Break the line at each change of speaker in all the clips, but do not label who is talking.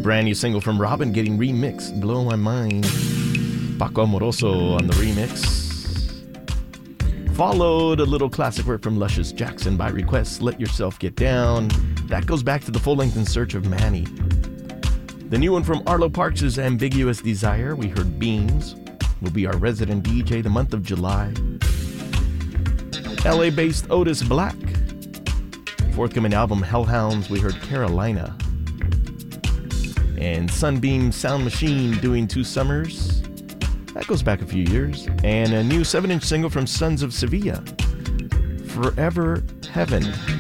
brand new single from Robin getting remixed. Blow My Mind. Paco Amoroso on the remix. Followed a little classic work from Luscious Jackson by request, Let Yourself Get Down. That goes back to the full-length In Search of Manny. The new one from Arlo Parks' Ambiguous Desire. We heard Beams. Will be our resident DJ the month of July. LA-based Otis Black. Forthcoming album Hellhounds. We heard Carolina. And Sunbeam Sound Machine doing Two Summers. That goes back a few years. And a new 7-inch single from Sons of Sevilla, Forever Heaven.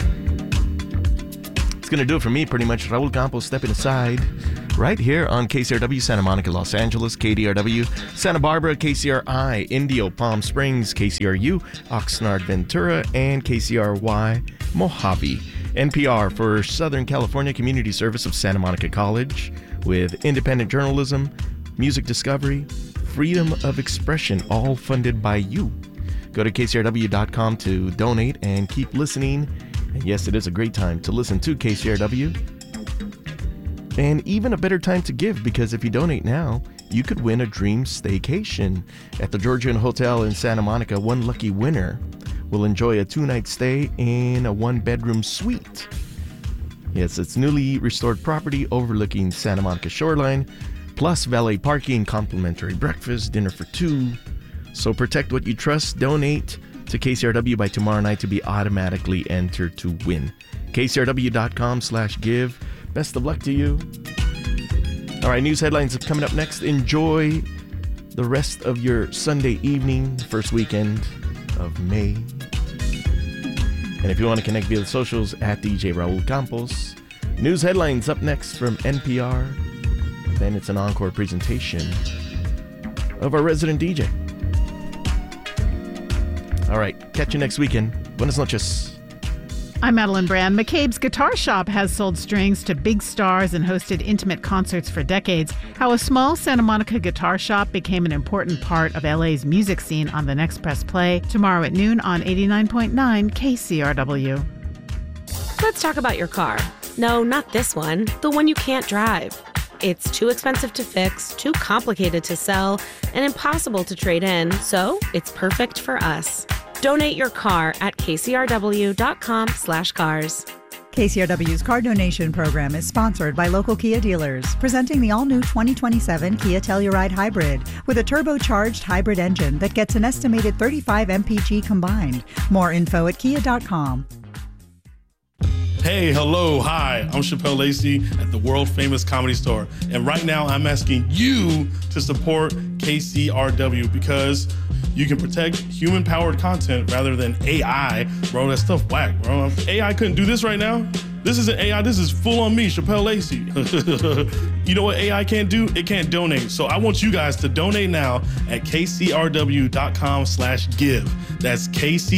It's going to do it for me, pretty much. Raul Campos stepping aside right here on KCRW Santa Monica, Los Angeles, KDRW, Santa Barbara, KCRI, Indio, Palm Springs, KCRU, Oxnard, Ventura, and KCRY, Mojave. NPR for Southern California Community Service of Santa Monica College with independent journalism, music discovery, freedom of expression, all funded by you. Go to kcrw.com to donate and keep listening. And yes, it is a great time to listen to KCRW. And even a better time to give, because if you donate now, you could win a dream staycation at the Georgian Hotel in Santa Monica. One lucky winner will enjoy a 2-night stay in a 1-bedroom suite. Yes, it's newly restored property overlooking Santa Monica shoreline, plus valet parking, complimentary breakfast, dinner for 2. So protect what you trust. Donate to KCRW by tomorrow night to be automatically entered to win. KCRW.com/give. Best of luck to you. All right, news headlines are coming up next. Enjoy the rest of your Sunday evening, first weekend of May. And if you want to connect via the socials, at DJ Raul Campos. News headlines up next from NPR. Then it's an encore presentation of our resident DJ. All right, catch you next weekend. Buenas noches.
I'm Madeline Brand. McCabe's Guitar Shop has sold strings to big stars and hosted intimate concerts for decades. How a small Santa Monica guitar shop became an important part of LA's music scene on the next Press Play tomorrow at noon on 89.9 KCRW.
Let's talk about your car. No, not this one. The one you can't drive. It's too expensive to fix, too complicated to sell, and impossible to trade in, so it's perfect for us. Donate your car at kcrw.com/cars.
KCRW's car donation program is sponsored by local Kia dealers, presenting the all-new 2027 Kia Telluride Hybrid with a turbocharged hybrid engine that gets an estimated 35 mpg combined. More info at kia.com.
Hey, hello, hi, I'm Chappelle Lacey at the world-famous Comedy Store. And right now I'm asking you to support KCRW because you can protect human-powered content rather than AI. Bro, that stuff whack, bro. AI couldn't do this right now. This isn't AI, this is full on me, Chappelle Lacey. You know what AI can't do? It can't donate. So I want you guys to donate now at kcrw.com/give. That's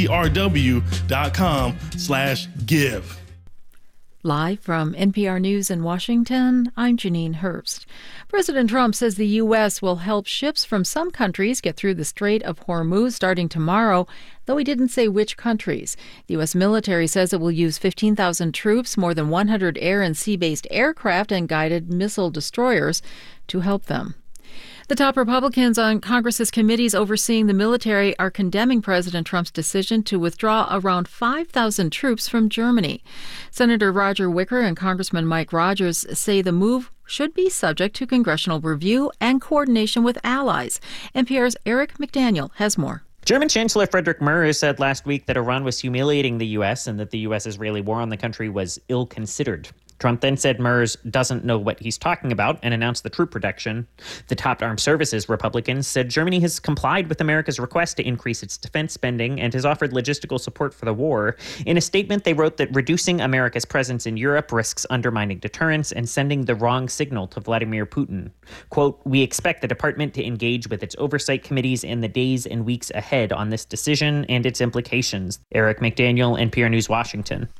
kcrw.com/give.
Live from NPR News in Washington, I'm Janine Herbst. President Trump says the U.S. will help ships from some countries get through the Strait of Hormuz starting tomorrow, though he didn't say which countries. The U.S. military says it will use 15,000 troops, more than 100 air and sea-based aircraft, and guided missile destroyers to help them. The top Republicans on Congress's committees overseeing the military are condemning President Trump's decision to withdraw around 5,000 troops from Germany. Senator Roger Wicker and Congressman Mike Rogers say the move should be subject to congressional review and coordination with allies. NPR's Eric McDaniel has more.
German Chancellor Friedrich Merz said last week that Iran was humiliating the U.S. and that the U.S.-Israeli war on the country was ill-considered. Trump then said Merz doesn't know what he's talking about and announced the troop reduction. The top armed services Republicans said Germany has complied with America's request to increase its defense spending and has offered logistical support for the war. In a statement, they wrote that reducing America's presence in Europe risks undermining deterrence and sending the wrong signal to Vladimir Putin. Quote, "We expect the department to engage with its oversight committees in the days and weeks ahead on this decision and its implications." Eric McDaniel, NPR News, Washington.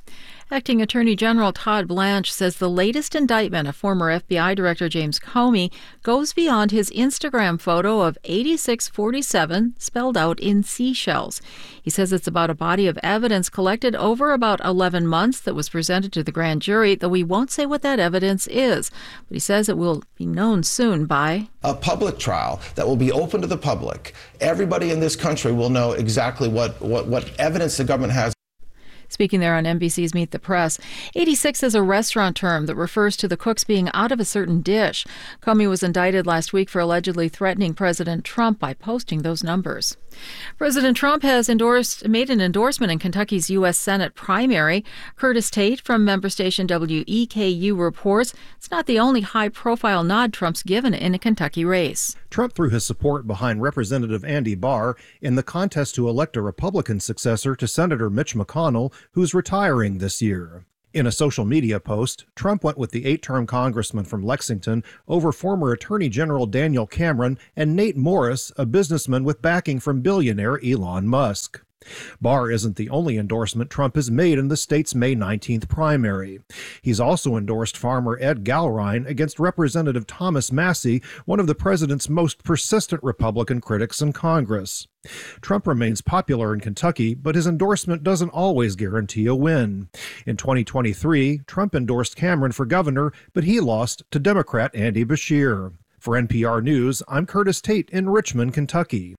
Acting Attorney General Todd Blanche says the latest indictment of former FBI Director James Comey goes beyond his Instagram photo of 8647 spelled out in seashells. He says it's about a body of evidence collected over about 11 months that was presented to the grand jury, though he won't say what that evidence is. But he says it will be known soon by
a public trial that will be open to the public. Everybody in this country will know exactly what evidence the government has.
Speaking there on NBC's Meet the Press, 86 is a restaurant term that refers to the cooks being out of a certain dish. Comey was indicted last week for allegedly threatening President Trump by posting those numbers. President Trump has made an endorsement in Kentucky's U.S. Senate primary. Curtis Tate from member station WEKU reports it's not the only high-profile nod Trump's given in a Kentucky race.
Trump threw his support behind Representative Andy Barr in the contest to elect a Republican successor to Senator Mitch McConnell, who's retiring this year. In a social media post, Trump went with the 8-term congressman from Lexington over former Attorney General Daniel Cameron and Nate Morris, a businessman with backing from billionaire Elon Musk. Barr isn't the only endorsement Trump has made in the state's May 19th primary. He's also endorsed farmer Ed Galrein against Representative Thomas Massie, one of the president's most persistent Republican critics in Congress. Trump remains popular in Kentucky, but his endorsement doesn't always guarantee a win. In 2023, Trump endorsed Cameron for governor, but he lost to Democrat Andy Beshear. For NPR News, I'm Curtis Tate in Richmond, Kentucky.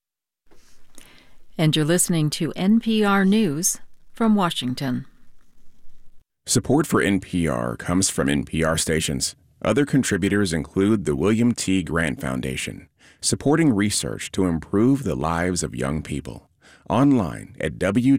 And you're listening to NPR News from Washington.
Support for NPR comes from NPR stations. Other contributors include the William T. Grant Foundation, supporting research to improve the lives of young people. Online at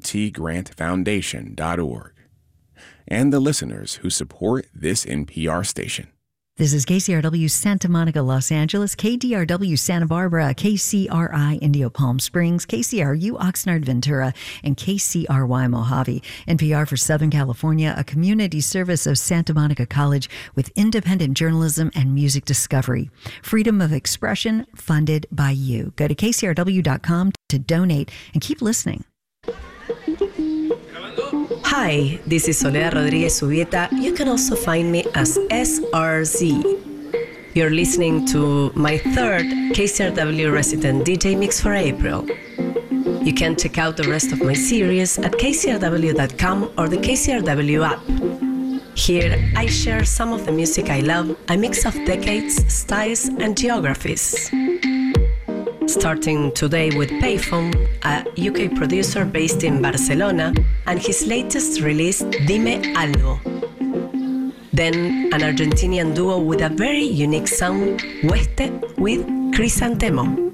wtgrantfoundation.org. And the listeners who support this NPR station.
This is KCRW Santa Monica, Los Angeles, KDRW Santa Barbara, KCRI Indio Palm Springs, KCRU Oxnard Ventura, and KCRY Mojave. NPR for Southern California, a community service of Santa Monica College with independent journalism and music discovery. Freedom of expression funded by you. Go to KCRW.com to donate and keep listening.
Hi, this is Soledad Rodriguez Ubieta. You can also find me as SRZ. You're listening to my third KCRW resident DJ mix for April. You can check out the rest of my series at kcrw.com or the KCRW app. Here, I share some of the music I love, a mix of decades, styles, and geographies. Starting today with Payphone, a UK producer based in Barcelona, and his latest release, Dime Algo. Then an Argentinian duo with a very unique sound, Hueste with Crisantemo.